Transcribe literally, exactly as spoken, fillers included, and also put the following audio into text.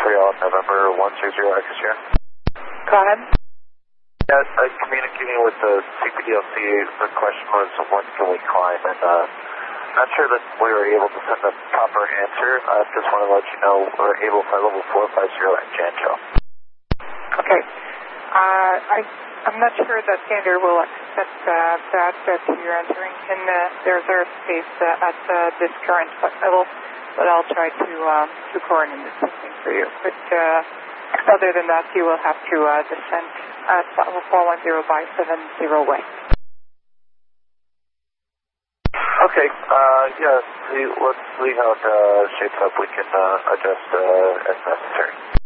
Montreal, November one zero zero X here. Go ahead. Yeah, I'm communicating with the C P D L C. The question was, when can we climb? And uh, not sure that we were able to send a proper answer. I uh, just want to let you know we're able to fly level four five zero at Jancho. Okay. Uh, I, I'm not sure that Sander will accept uh, that, that you're entering in uh, their airspace uh, at uh, this current level, but I'll try to, um, to coordinate something for you. But uh, other than that, you will have to uh, descend at level four one zero by seven zero way. Okay, uh, yeah, see, let's see how it uh, shapes up. We can uh, adjust uh, as necessary.